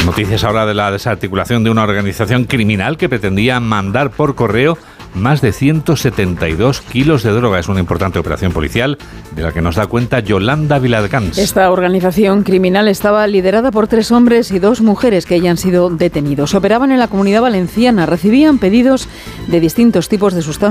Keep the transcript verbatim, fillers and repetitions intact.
Noticias ahora de la desarticulación de una organización criminal que pretendía mandar por correo más de ciento setenta y dos kilos de droga. Es una importante operación policial de la que nos da cuenta Yolanda Viladcans. Esta organización criminal estaba liderada por tres hombres y dos mujeres que ya han sido detenidos. Operaban en la Comunidad Valenciana, recibían pedidos de distintos tipos de sustancias